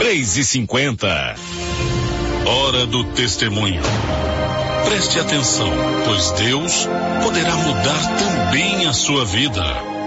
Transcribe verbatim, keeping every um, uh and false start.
três e cinquenta. Hora do testemunho. Preste atenção, pois Deus poderá mudar também a sua vida.